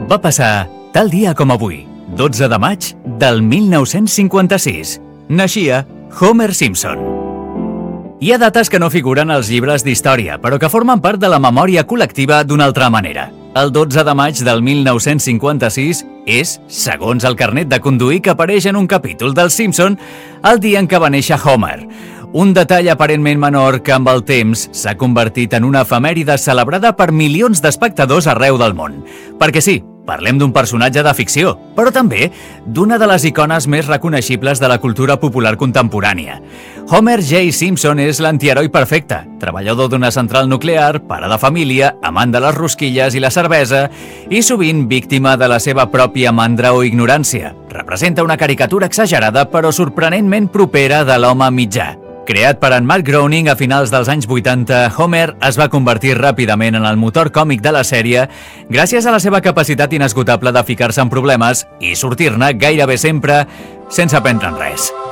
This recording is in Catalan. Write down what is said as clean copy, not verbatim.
Va passar tal dia com avui, 12 de maig del 1956. Naixia Homer Simpson. Hi ha dates que no figuren als llibres d'història, però que formen part de la memòria col·lectiva d'una altra manera. El 12 de maig del 1956 és, segons el carnet de conduir que apareix en un capítol dels Simpson, el dia en què va néixer Homer. Un detall aparentment menor que amb el temps s'ha convertit en una efemèride celebrada per milions d'espectadors arreu del món. Perquè sí, parlem d'un personatge de ficció, però també d'una de les icones més reconeixibles de la cultura popular contemporània. Homer J. Simpson és l'antiheroi perfecte, treballador d'una central nuclear, pare de família, amant de les rosquilles i la cervesa i sovint víctima de la seva pròpia mandra o ignorància. Representa una caricatura exagerada però sorprenentment propera de l'home mitjà. Creat per en Matt Groening a finals dels anys 80, Homer es va convertir ràpidament en el motor còmic de la sèrie gràcies a la seva capacitat inesgotable de ficar-se en problemes i sortir-ne gairebé sempre sense prendre'n res.